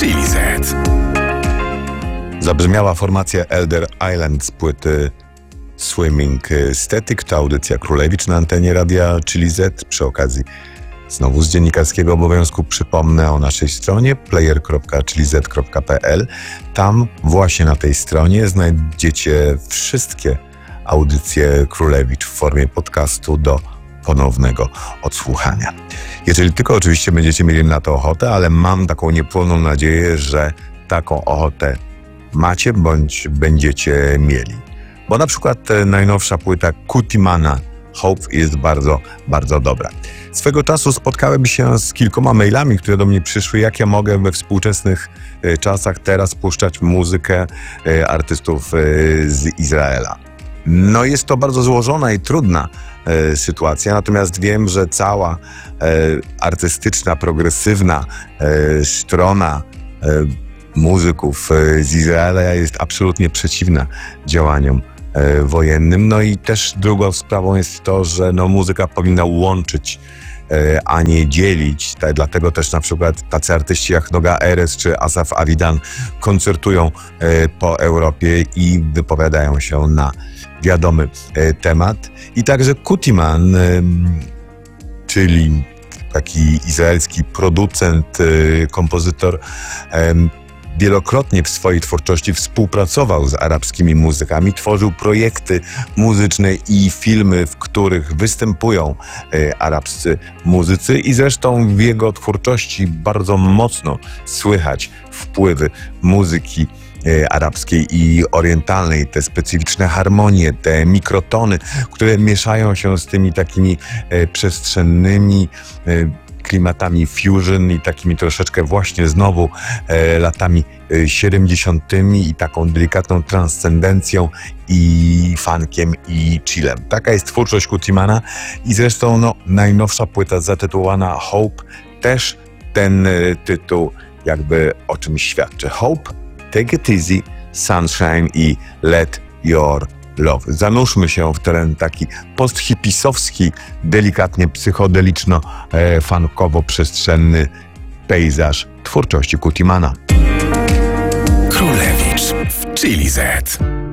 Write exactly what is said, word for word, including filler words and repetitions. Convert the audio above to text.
Chili Z. Zabrzmiała formacja Elder Island z płyty Swimming Static. To audycja Królewicz na antenie radia Chili Z. Przy okazji znowu z dziennikarskiego obowiązku przypomnę o naszej stronie player kropka chili z kropka p l. Tam właśnie na tej stronie znajdziecie wszystkie audycje Królewicz w formie podcastu do ponownego odsłuchania. Jeżeli tylko oczywiście będziecie mieli na to ochotę, ale mam taką niepłonną nadzieję, że taką ochotę macie bądź będziecie mieli. Bo na przykład najnowsza płyta Kutimana Hope jest bardzo, bardzo dobra. Swego czasu spotkałem się z kilkoma mailami, które do mnie przyszły, jak ja mogę we współczesnych czasach teraz puszczać muzykę artystów z Izraela. No jest to bardzo złożona i trudna e, sytuacja, natomiast wiem, że cała e, artystyczna, progresywna e, strona e, muzyków e, z Izraela jest absolutnie przeciwna działaniom e, wojennym. No i też drugą sprawą jest to, że no, muzyka powinna łączyć, e, a nie dzielić. Tak, dlatego też na przykład tacy artyści jak Noga Erez czy Asaf Avidan koncertują e, po Europie i wypowiadają się na wiadomy e, temat. I także Kutiman, e, czyli taki izraelski producent, e, kompozytor, e, wielokrotnie w swojej twórczości współpracował z arabskimi muzykami, tworzył projekty muzyczne i filmy, w których występują e, arabscy muzycy i zresztą w jego twórczości bardzo mocno słychać wpływy muzyki arabskiej i orientalnej, te specyficzne harmonie, te mikrotony, które mieszają się z tymi takimi e, przestrzennymi e, klimatami fusion i takimi troszeczkę właśnie znowu e, latami e, siedemdziesiątymi i taką delikatną transcendencją i funkiem i chillem. Taka jest twórczość Kutimana i zresztą no, najnowsza płyta zatytułowana Hope też ten e, tytuł jakby o czymś świadczy. Hope, Take It Easy, Sunshine i Let Your Love. Zanurzmy się w teren taki posthipisowski, delikatnie psychodeliczno-funkowo-przestrzenny pejzaż twórczości Kutimana. Królewicz w Chili Z.